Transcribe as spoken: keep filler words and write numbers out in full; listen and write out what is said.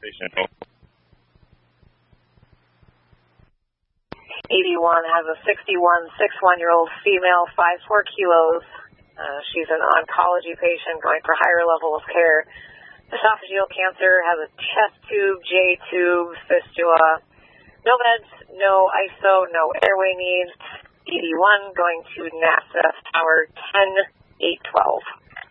patient. eighty-one has a sixty-one, sixty-one-year-old female, five foot four kilos. Uh, she's an oncology patient going for higher level of care. Esophageal cancer, has a chest tube, J tube, fistula. No meds, no I S O, no airway needs. eighty-one going to NASA Tower ten eight twelve.